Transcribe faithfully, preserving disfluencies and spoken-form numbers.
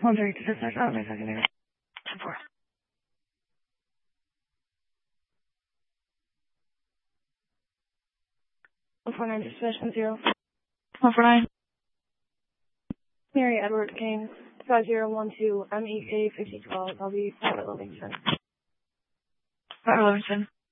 one thirty to dispatch. Oh, my secondary. ten four. one four nine dispatch, one zero. one four nine. Mary Edward King, five zero one two M E K fifty twelve. I'll be Private Livingston. Private Livingston.